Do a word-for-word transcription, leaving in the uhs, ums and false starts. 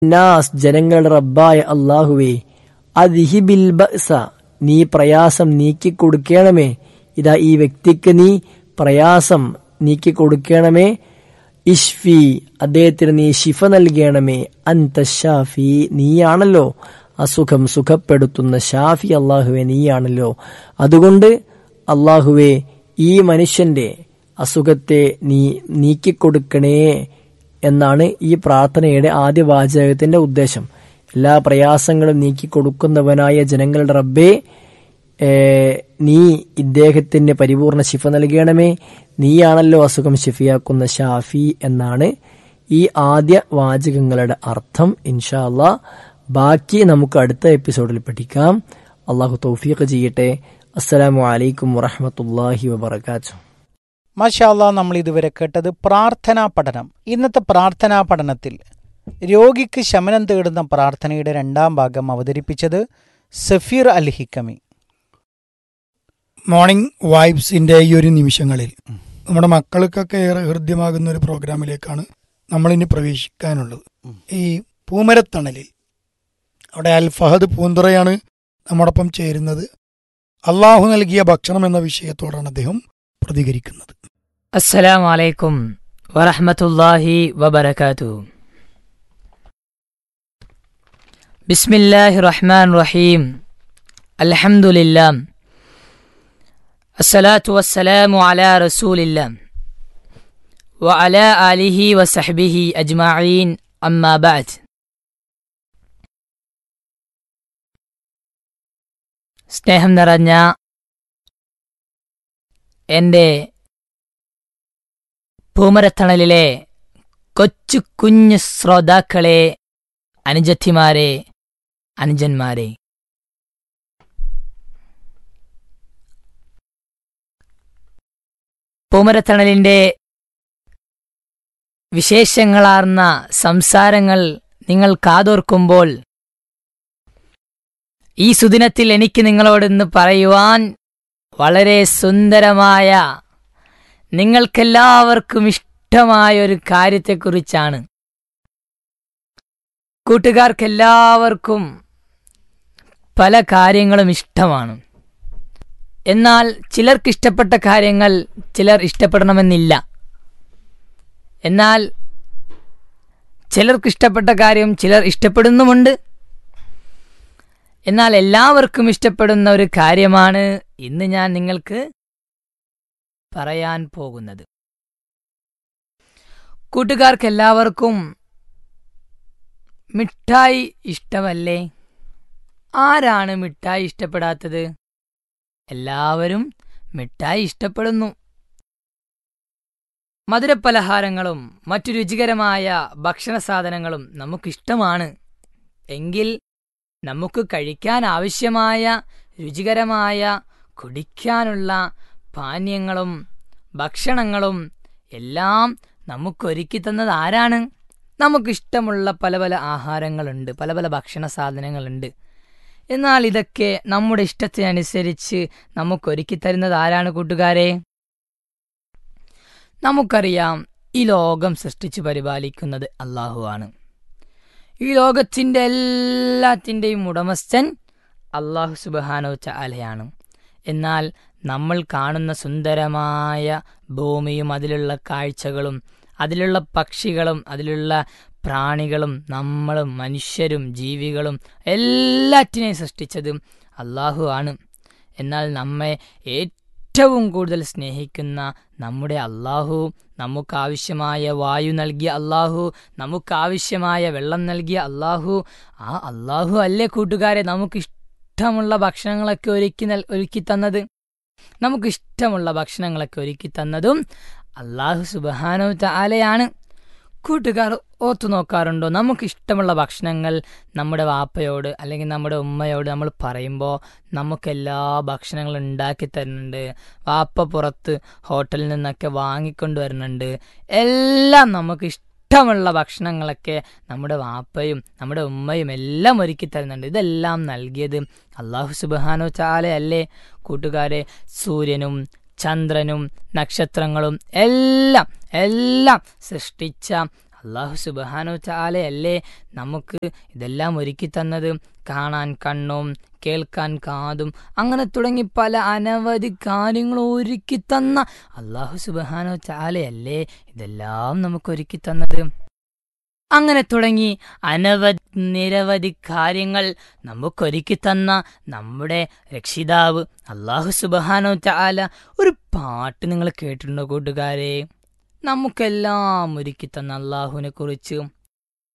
നാസ് ജനങ്ങളുടെ റബ്ബായ അല്ലാഹുവേ അദ്ഹിബിൽ ബഅസ നീ പ്രയാസം നീക്കി കൊടുക്കണമേ. ഇതാ ഈ വ്യക്തിക്ക് നീ പ്രയാസം നീക്കി കൊടുക്കണമേ. ഇഷ്ഫി അദ്ദേഹത്തിന് നീ ശിഫ നൽകണമേ. അൻത ഷാഫി നീയാണല്ലോ അസുഖം സുഖപ്പെടുത്തുന്ന ഷാഫി. അല്ലാഹുവേ നീയാണല്ലോ. അതുകൊണ്ട് അല്ലാഹുവേ ഈ മനുഷ്യന്റെ അസുഖത്തെ നീ നീക്കിക്കൊടുക്കണേ എന്നാണ് ഈ പ്രാർത്ഥനയുടെ ആദ്യ വാചകത്തിന്റെ ഉദ്ദേശം. എല്ലാ പ്രയാസങ്ങളും നീക്കിക്കൊടുക്കുന്നവനായ ജനങ്ങളുടെ റബ്ബേ, നീ ഇദ്ദേഹത്തിന് പരിപൂർണ ശിഫ നൽകണമേ. നീയാണല്ലോ അസുഖം ശിഫിയാക്കുന്ന ഷാഫി എന്നാണ് ഈ ആദ്യ വാചകങ്ങളുടെ അർത്ഥം. ഇൻഷാ അല്ലാഹ് ബാക്കി നമുക്ക് അടുത്ത എപ്പിസോഡിൽ പഠിക്കാം. അള്ളാഹു തൗഫീഖ് ചെയ്യട്ടെ. അസ്സലാമു അലൈക്കും വറഹ്മത്തുള്ളാഹി വബറകാതുഹു. മാഷാ അല്ലാഹ്, നമ്മൾ ഇതുവരെ കേട്ടത് പ്രാർത്ഥനാ പഠനം. ഇന്നത്തെ പ്രാർത്ഥനാ പഠനത്തിൽ രോഗിക്ക് ശമനം തേടുന്ന പ്രാർത്ഥനയുടെ രണ്ടാം ഭാഗം അവതരിപ്പിച്ചത് സഫീർ അൽ ഹിക്കമി. മോർണിംഗ് വൈബ്സിൻ്റെ ഈ ഒരു നിമിഷങ്ങളിൽ നമ്മുടെ മക്കൾക്കൊക്കെ ഏറെ ഹൃദ്യമാകുന്ന ഒരു പ്രോഗ്രാമിലേക്കാണ് നമ്മളിനി പ്രവേശിക്കാനുള്ളത്. ഈ പൂമരത്തണലിൽ അവിടെ അൽ ഫഹദ് പൂന്തുറയാണ് നമ്മോടൊപ്പം ചേരുന്നത്. അള്ളാഹു നൽകിയ ഭക്ഷണം എന്ന വിഷയത്തോടാണ് അദ്ദേഹം പ്രതികരിക്കുന്നത്. അസ്സലാമു അലൈക്കും വറഹ്മത്തുള്ളാഹി വബറകാതുഹു. ബിസ്മില്ലാഹിർ റഹ്മാനിർ റഹീം. അൽഹംദുലില്ലാഹ് അസ്സലാത്തു വസ്സലാമു അലാ റസൂലില്ലാഹ് വഅലാ ആലിഹി വസഹ്ബിഹി അജ്മഈൻ. അമ്മാ ബഅദ്. സ്നേഹം നിറഞ്ഞ എൻ്റെ പൂമരത്തണലിലെ കൊച്ചു കുഞ്ഞു ശ്രോതാക്കളെ, അനുജത്തിമാരെ, അനുജന്മാരെ, പൂമരത്തണലിൻ്റെ വിശേഷങ്ങളാർന്ന സംസാരങ്ങൾ നിങ്ങൾ കാതോർക്കുമ്പോൾ ഈ സുദിനത്തിൽ എനിക്ക് നിങ്ങളോടൊന്ന് പറയുവാൻ വളരെ സുന്ദരമായ, നിങ്ങൾക്കെല്ലാവർക്കും ഇഷ്ടമായ ഒരു കാര്യത്തെക്കുറിച്ചാണ്. കൂട്ടുകാർക്കെല്ലാവർക്കും പല കാര്യങ്ങളും ഇഷ്ടമാണ്. എന്നാൽ ചിലർക്കിഷ്ടപ്പെട്ട കാര്യങ്ങൾ ചിലർ ഇഷ്ടപ്പെടണമെന്നില്ല. എന്നാൽ ചിലർക്കിഷ്ടപ്പെട്ട കാര്യം ചിലർ ഇഷ്ടപ്പെടുന്നുമുണ്ട്. എന്നാൽ എല്ലാവർക്കും ഇഷ്ടപ്പെടുന്ന ഒരു കാര്യമാണ് ഇന്ന് ഞാൻ നിങ്ങൾക്ക് പറയാൻ പോകുന്നത്. കൂട്ടുകാർക്കെല്ലാവർക്കും മിഠായി ഇഷ്ടമല്ലേ? ആരാണ് മിഠായി ഇഷ്ടപ്പെടാത്തത്? എല്ലാവരും മിഠായി ഇഷ്ടപ്പെടുന്നു. മധുരപലഹാരങ്ങളും മറ്റു രുചികരമായ ഭക്ഷണ സാധനങ്ങളും നമുക്കിഷ്ടമാണ്. എങ്കിൽ നമുക്ക് കഴിക്കാൻ ആവശ്യമായ രുചികരമായ കുടിക്കാനുള്ള പാനീയങ്ങളും ഭക്ഷണങ്ങളും എല്ലാം നമുക്കൊരുക്കി തന്നത് ആരാണ്? നമുക്കിഷ്ടമുള്ള പല പല ആഹാരങ്ങളുണ്ട്, പല പല ഭക്ഷണ സാധനങ്ങളുണ്ട്. എന്നാൽ ഇതൊക്കെ നമ്മുടെ ഇഷ്ടത്തിനനുസരിച്ച് നമുക്കൊരുക്കി തരുന്നത് ആരാണ് കൂട്ടുകാരെ? നമുക്കറിയാം, ഈ ലോകം സൃഷ്ടിച്ചു പരിപാലിക്കുന്നത് അല്ലാഹു ആണ്. ഈ ലോകത്തിൻ്റെ എല്ലാത്തിൻ്റെയും ഉടമസ്ഥൻ അല്ലാഹു സുബ്ഹാനഹു തആലയാണ്. എന്നാൽ നമ്മൾ കാണുന്ന സുന്ദരമായ ഭൂമിയും അതിലുള്ള കാഴ്ചകളും അതിലുള്ള പക്ഷികളും അതിലുള്ള പ്രാണികളും നമ്മളും മനുഷ്യരും ജീവികളും എല്ലാറ്റിനെയും സൃഷ്ടിച്ചതും അല്ലാഹു ആണ്. എന്നാൽ നമ്മെ ഏറ്റവും കൂടുതൽ സ്നേഹിക്കുന്ന നമ്മുടെ അല്ലാഹു, നമുക്കാവശ്യമായ വായു നൽകിയ അല്ലാഹു, നമുക്കാവശ്യമായ വെള്ളം നൽകിയ അല്ലാഹു, ആ അല്ലാഹു അല്ലേ കൂട്ടുകാരെ നമുക്കിഷ്ടമുള്ള ഭക്ഷണങ്ങളൊക്കെ ഒരുക്കി നൽ ഒരുക്കി തന്നത്? നമുക്കിഷ്ടമുള്ള ഭക്ഷണങ്ങളൊക്കെ ഒരുക്കി തന്നതും അല്ലാഹു സുബ്ഹാനഹു തആലയാണ്. കൂട്ടുകാർ ഓർത്തു നോക്കാറുണ്ടോ? നമുക്കിഷ്ടമുള്ള ഭക്ഷണങ്ങൾ നമ്മുടെ വാപ്പയോട് അല്ലെങ്കിൽ നമ്മുടെ ഉമ്മയോട് നമ്മൾ പറയുമ്പോൾ നമുക്കെല്ലാ ഭക്ഷണങ്ങളും ഉണ്ടാക്കി തരുന്നുണ്ട്. വാപ്പ പുറത്ത് ഹോട്ടലിൽ നിന്നൊക്കെ വാങ്ങിക്കൊണ്ട് വരുന്നുണ്ട്. എല്ലാം നമുക്ക് ഇഷ്ടമുള്ള ഭക്ഷണങ്ങളൊക്കെ നമ്മുടെ വാപ്പയും നമ്മുടെ ഉമ്മയും എല്ലാം ഒരുക്കി തരുന്നുണ്ട്. ഇതെല്ലാം നൽകിയത് അല്ലാഹു സുബ്ഹാനഹു തആല അല്ലേ കൂട്ടുകാരെ? സൂര്യനും ചന്ദ്രനും നക്ഷത്രങ്ങളും എല്ലാം എല്ലാം സൃഷ്ടിച്ച അള്ളാഹു സുബ്ഹാനഹു തആലയല്ലേ നമുക്ക് ഇതെല്ലാം ഒരുക്കി തന്നത്. കാണാൻ കണ്ണും കേൾക്കാൻ കാതും അങ്ങനെ തുടങ്ങി പല അനവധി കാര്യങ്ങളും ഒരുക്കി തന്ന അള്ളാഹു സുബ്ഹാനഹു തആലയല്ലേ ഇതെല്ലാം നമുക്ക് ഒരുക്കി തന്നത്. അങ്ങനെ തുടങ്ങി അനവധി നിരവധി കാര്യങ്ങൾ നമുക്കൊരുക്കി തന്ന നമ്മുടെ രക്ഷിതാവ് അല്ലാഹു സുബ്ഹാനഹു തആല. ഒരു പാട്ട് നിങ്ങൾ കേട്ടിട്ടുണ്ടോ കൂട്ടുകാരെ? നമുക്കെല്ലാം ഒരുക്കി തന്ന അള്ളാഹുവിനെ കുറിച്ച്